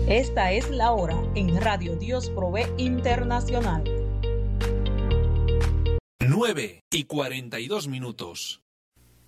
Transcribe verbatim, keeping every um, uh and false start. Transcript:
Esta es la hora en Radio Dios Provee Internacional. nueve y cuarenta y dos minutos.